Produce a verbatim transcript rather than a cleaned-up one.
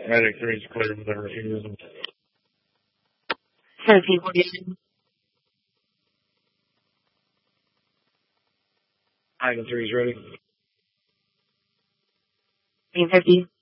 Medic three is clear with their refusal. seventeen forty-nine. Item three is ready. eight fifty.